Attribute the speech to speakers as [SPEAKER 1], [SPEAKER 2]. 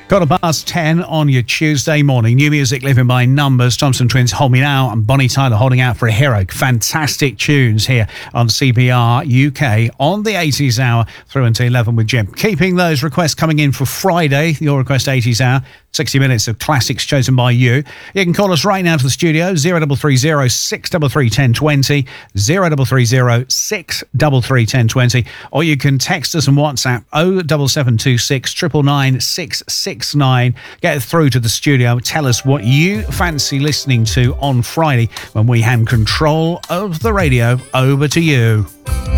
[SPEAKER 1] 10 on your Tuesday morning. New music, Living by Numbers, Thompson Twins, Hold Me Now, and Bonnie Tyler, Holding Out for a Hero. Fantastic tunes here on CBR UK on the 80s Hour through until 11 with Jim. Keeping those requests coming in for Friday, your request 80s Hour. 60 minutes of classics chosen by you. You can call us right now to the studio, 0330 633 1020, 0330 633 1020, or you can text us on WhatsApp 07726 999 669. Get through to the studio, tell us what you fancy listening to on Friday when we hand control of the radio over to you.